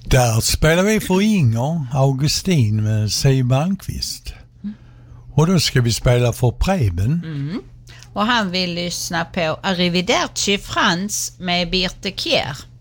Där spelar vi för Inger Augustin med Siw Malmkvist. Och då ska vi spela för Preben. Och han vill lyssna på Arrivederci Frans med Birte Kjær.